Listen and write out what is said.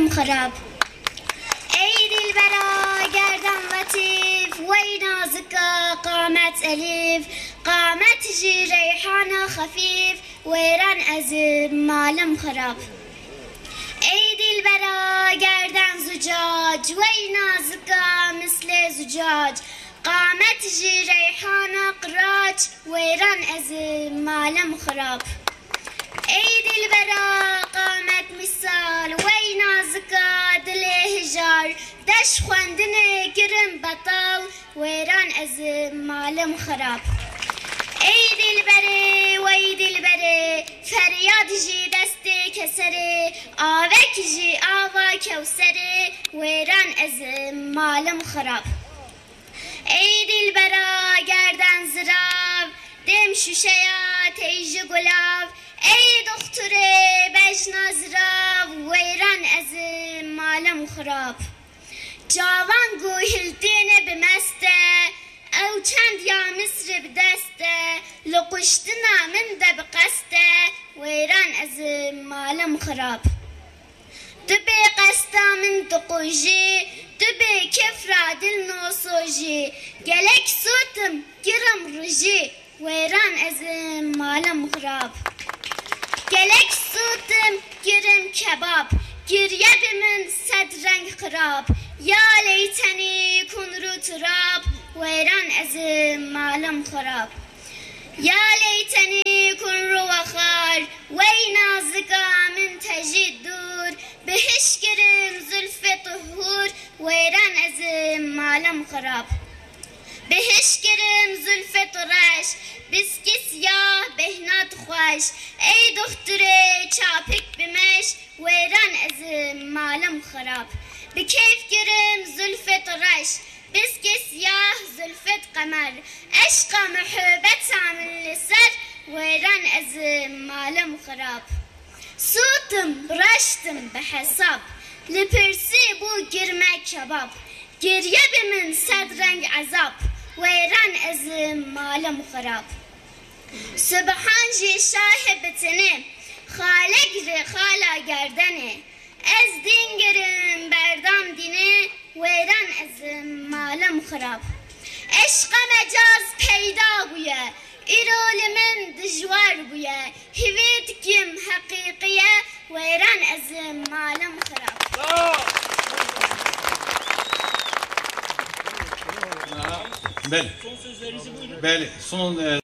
خراب. ای دلبرا گردن لطیف وی نازکا قامت الیف، قامت جی ریحان خفیف ویران از مالم خراب. ای دلبرا گردن زجاج وی نازکا مثل زجاج، قامت جی ریحان قراج ویران از مالم خراب. ای دلبرا قامت مثال وی نازکا دل هجار، دش خواندن گرم بطال ویران از مالم خراب. ای دلبره وی دلبره فریاد جی دست کسره، آوک جی آوا کوسره ویران از مالم خراب. ای دلبرا گردن زراو دم شوشیا تیج گلاب، ای دختره بجنا زراو ویران از مالم خراب. جوان گوهلتین بمسته او چند یا مصر بدسته، لقشتنا من ده بقسته ویران از مالم خراب. دبی قستا من دقوجی دبی کفرا دل نوسوجی، گلک سوتم گرم رجی ویران از مالم خراب. گلک سوتم گرم کباب، گریه من صد رنگ خراب، یا لیتنی کن رو تراب ویران از مالم خراب. یا لیتنی کن رو وخار وی نازکا من تجید دور، بهش گرم زلف طهور ویران از مالم خراب. بهش گرم زلف طرش بسکی سیاه بهنات خوش، ای دختره چاپک بمش ویران از مالم خراب. بکیف گرم زلف طرش بسکی سیاه زلفت قمر، عشق محبت من لسر ویران از مالم خراب. سوتم رشتم به حساب لپرسی بو گرمه کباب، گریه به من صد رنگ عذاب ویران از مالم خراب. سبحان جی شاه بتنه خالق ر خالا گردنه، از دین گرم بردام دینه ویران از مالم خراب. عشق مجاز پیدا بویه ایرول من دجوار بویه، هویت کم حقیقیه ویران از مالم خراب. بله. بله. Son